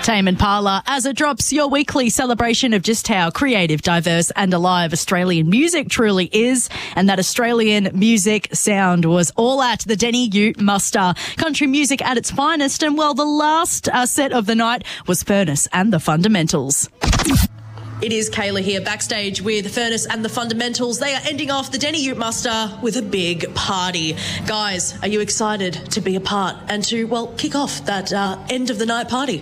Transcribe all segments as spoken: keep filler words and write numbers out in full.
Tame Impala, as it drops your weekly celebration of just how creative, diverse and alive Australian music truly is. And that Australian music sound was all at the Denny Ute Muster. Country music at its finest. And well, the last uh, set of the night was Furnace and the Fundamentals. It is Kayla here backstage with Furnace and the Fundamentals. They are ending off the Denny Ute Muster with a big party. Guys, are you excited to be a part and to, well, kick off that uh, end of the night party?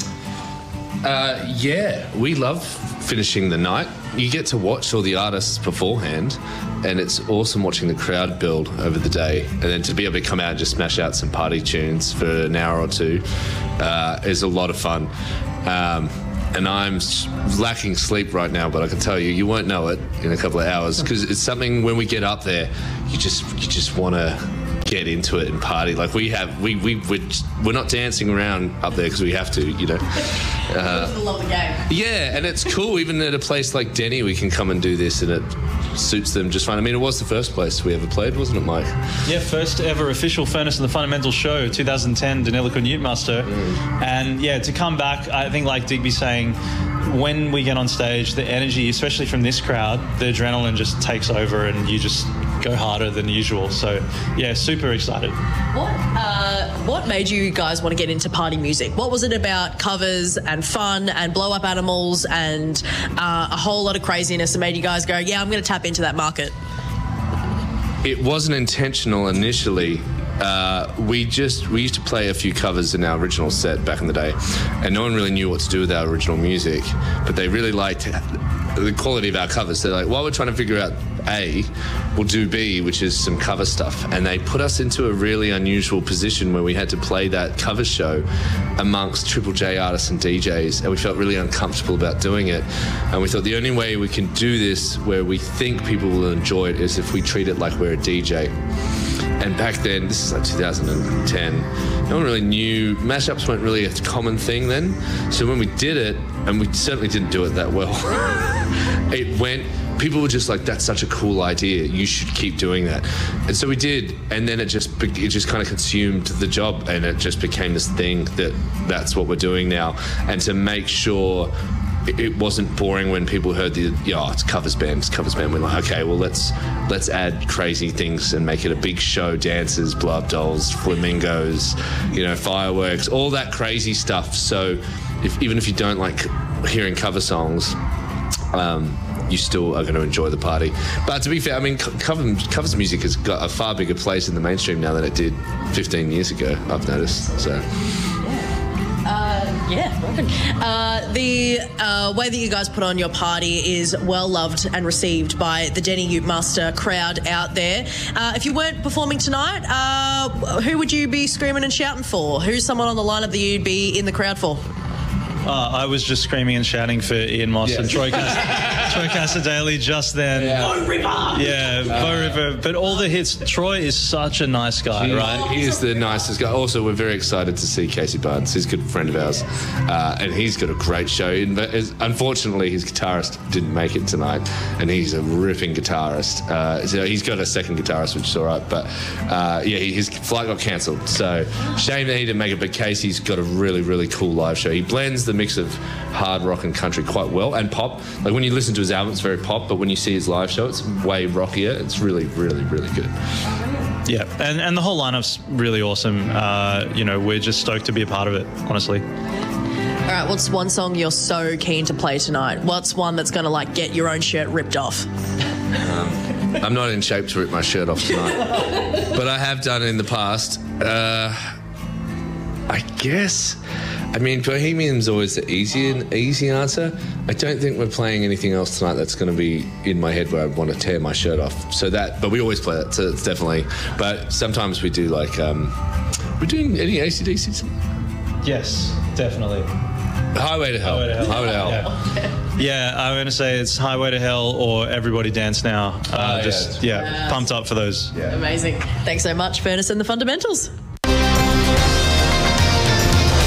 Uh, yeah, we love finishing the night. You get to watch all the artists beforehand, and it's awesome watching the crowd build over the day. And then to be able to come out and just smash out some party tunes for an hour or two uh, is a lot of fun. Um, And I'm lacking sleep right now, but I can tell you, you won't know it in a couple of hours because it's something when we get up there, you just you just want to get into it and party. Like we have, we we we're, we're not dancing around up there because we have to, you know. Uh, love the game. Yeah, and it's cool. Even at a place like Denny, we can come and do this, and it suits them just fine. I mean, it was the first place we ever played, wasn't it, Mike? Yeah, first ever official Furnace and the Fundamentals show, two thousand ten, Deniliquin Ute Muster. Mm. And yeah, to come back, I think like Digby's saying, when we get on stage, the energy, especially from this crowd, the adrenaline just takes over and you just go harder than usual. So yeah, super excited. What uh, what made you guys want to get into party music? What was it about covers and fun and blow up animals and uh, a whole lot of craziness that made you guys go, yeah, I'm going to tap into that market? It wasn't intentional initially. Uh, we just we used to play a few covers in our original set back in the day, and no one really knew what to do with our original music, but they really liked the quality of our covers. They're like, while we're trying to figure out A, we'll do B, which is some cover stuff. And they put us into a really unusual position where we had to play that cover show amongst Triple J artists and D Js, and we felt really uncomfortable about doing it. And we thought the only way we can do this where we think people will enjoy it is if we treat it like we're a D J. And back then, this is like two thousand ten, no one really knew, mashups weren't really a common thing then. So when we did it, and we certainly didn't do it that well, it went, people were just like, that's such a cool idea, you should keep doing that. And so we did, and then it just it just kind of consumed the job, and it just became this thing that that's what we're doing now. And to make sure it wasn't boring when people heard the, yeah, oh, it's covers band, it's covers band. We're like, okay, well, let's let's add crazy things and make it a big show, dances, blow up dolls, flamingos, you know, fireworks, all that crazy stuff. So if, even if you don't like hearing cover songs, um, you still are going to enjoy the party. But to be fair, I mean, cover, covers music has got a far bigger place in the mainstream now than it did fifteen years ago, I've noticed, so... Uh, yeah, uh, the uh, way that you guys put on your party is well loved and received by the Denny Ute Muster crowd out there. Uh, if you weren't performing tonight, uh, who would you be screaming and shouting for? Who's someone on the lineup that you'd be in the crowd for? Uh, I was just screaming and shouting for Ian Moss yes. and Troy, Cass- Troy Cassar-Daley just then. Yeah. Bo River! Yeah, uh, Bo River. But all the hits, Troy is such a nice guy, he, right? He is the nicest guy. Also, we're very excited to see Casey Barnes. He's a good friend of ours. Uh, and he's got a great show. Unfortunately, his guitarist didn't make it tonight, and he's a ripping guitarist. Uh, so he's got a second guitarist, which is all right. But, uh, yeah, his flight got cancelled. So, shame that he didn't make it. But Casey's got a really, really cool live show. He blends the mix of hard rock and country quite well, and pop. Like when you listen to his album, it's very pop, but when you see his live show, it's way rockier. It's really, really, really good. Yeah, and, and the whole lineup's really awesome. Uh, you know, we're just stoked to be a part of it, honestly. All right, what's one song you're so keen to play tonight? What's one that's going to, like, get your own shirt ripped off? Um, I'm not in shape to rip my shirt off tonight, but I have done it in the past. Uh, I guess... I mean, Bohemian's always the easy easy answer. I don't think we're playing anything else tonight that's going to be in my head where I want to tear my shirt off. So that, but we always play that, so it's definitely. But sometimes we do like, um, we're doing any A C D C tonight? Yes, definitely. Highway to Hell. Highway to Hell. Highway to Hell. Yeah. yeah, I'm going to say it's Highway to Hell or Everybody Dance Now. Uh, oh, just, yeah, yeah, pumped up for those. Yeah. Amazing. Thanks so much, Furnace and the Fundamentals.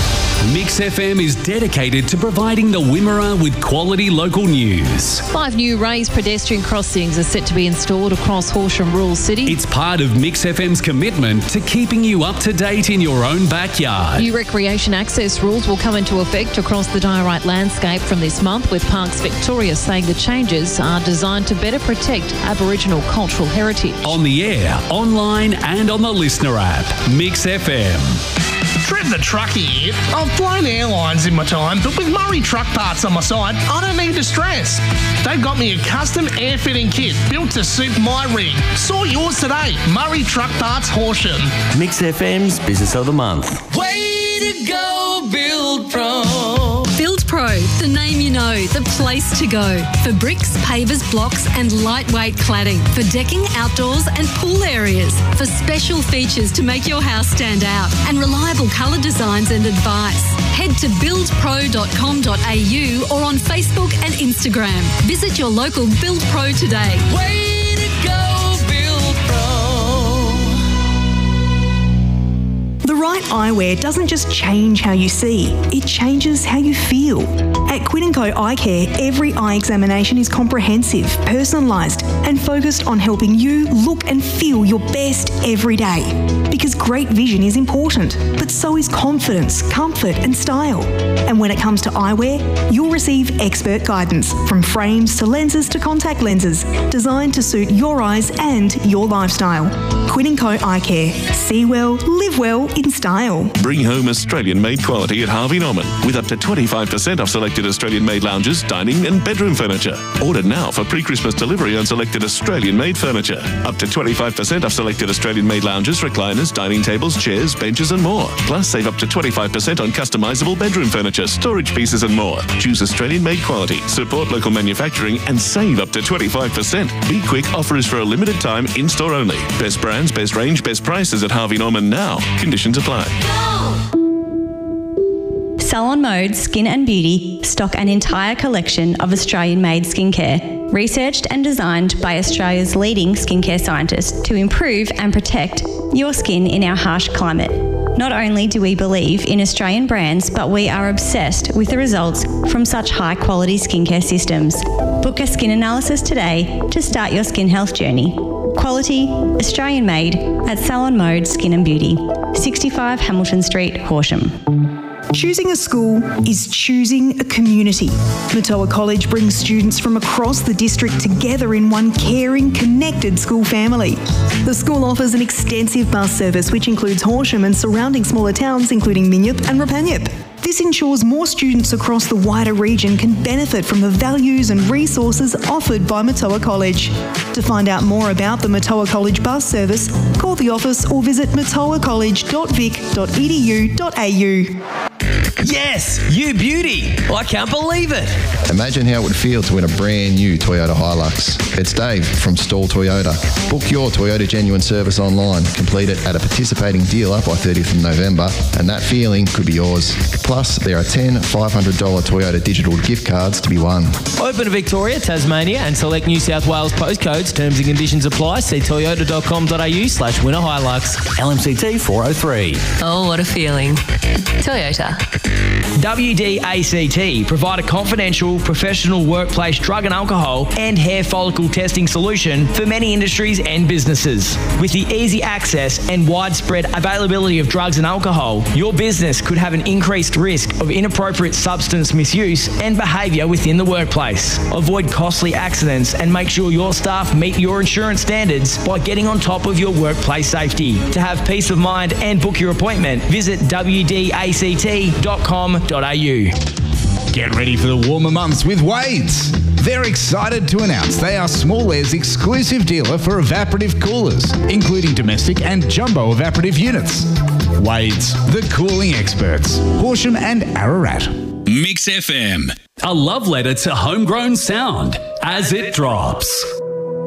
Mix F M is dedicated to providing the Wimmera with quality local news. Five new raised pedestrian crossings are set to be installed across Horsham Rural City. It's part of Mix F M's commitment to keeping you up to date in your own backyard. New recreation access rules will come into effect across the Diorite landscape from this month, with Parks Victoria saying the changes are designed to better protect Aboriginal cultural heritage. On the air, online and on the listener app. Mix F M. Trev the truckie here. I've flown airlines in my time, but with Murray Truck Parts on my side, I don't need to stress. They've got me a custom air fitting kit built to suit my rig. Saw yours today. Murray Truck Parts, Horsham. Mix F M's Business of the Month. Way to go, Build Pro. Build Pro, the name you know, the place to go. For bricks, pavers, blocks and lightweight cladding. For decking, outdoors and pool areas. For special features to make your house stand out. And reliable colour designs and advice. Head to build pro dot com dot a u or on Facebook and Instagram. Visit your local Build Pro today. Way to go, Build Pro. The right eyewear doesn't just change how you see, it changes how you feel. At Quinn and Co Eye Care, every eye examination is comprehensive, personalised and focused on helping you look and feel your best every day. Because great vision is important, but so is confidence, comfort and style. And when it comes to eyewear, you'll receive expert guidance, from frames to lenses to contact lenses, designed to suit your eyes and your lifestyle. Quinn and Co Eye Care. See well, live well in style. Bring home Australian-made quality at Harvey Norman with up to twenty-five percent off selected Australian-made lounges, dining and bedroom furniture. Order now for pre-Christmas delivery on selected Australian-made furniture. Up to twenty-five percent off selected Australian-made lounges, recliners, dining tables, chairs, benches and more. Plus, save up to twenty-five percent on customisable bedroom furniture, storage pieces and more. Choose Australian-made quality, support local manufacturing and save up to twenty-five percent. Be quick, offer is for a limited time, in-store only. Best brands, best range, best prices at Harvey Norman now. Conditions apply. Salon Mode Skin and Beauty stock an entire collection of Australian-made skincare, researched and designed by Australia's leading skincare scientists to improve and protect your skin in our harsh climate. Not only do we believe in Australian brands, but we are obsessed with the results from such high-quality skincare systems. Book a skin analysis today to start your skin health journey. Quality, Australian-made at Salon Mode Skin and Beauty, sixty-five Hamilton Street, Horsham. Choosing a school is choosing a community. Matoa College brings students from across the district together in one caring, connected school family. The school offers an extensive bus service which includes Horsham and surrounding smaller towns including Minyip and Rapanyip. This ensures more students across the wider region can benefit from the values and resources offered by Matoa College. To find out more about the Matoa College bus service, call the office or visit matoa college dot vic dot e d u dot a u. Yes, you beauty. I can't believe it. Imagine how it would feel to win a brand new Toyota Hilux. It's Dave from Stall Toyota. Book your Toyota Genuine service online. Complete it at a participating dealer by thirtieth of November, and that feeling could be yours. Plus, there are ten five hundred dollars Toyota digital gift cards to be won. Open to Victoria, Tasmania and select New South Wales postcodes. Terms and conditions apply. See toyota dot com dot a u slash winner Hilux. L M C T four oh three. Oh, what a feeling. Toyota. W D A C T provide a confidential, professional workplace drug and alcohol and hair follicle testing solution for many industries and businesses. With the easy access and widespread availability of drugs and alcohol, your business could have an increased risk of inappropriate substance misuse and behaviour within the workplace. Avoid costly accidents and make sure your staff meet your insurance standards by getting on top of your workplace safety. To have peace of mind and book your appointment, visit w d a c t dot com dot a u. Get ready for the warmer months with Wade's. They're excited to announce they are Small Air's exclusive dealer for evaporative coolers, including domestic and jumbo evaporative units. Wade's, the cooling experts. Horsham and Ararat. Mix F M. A love letter to homegrown sound as it drops.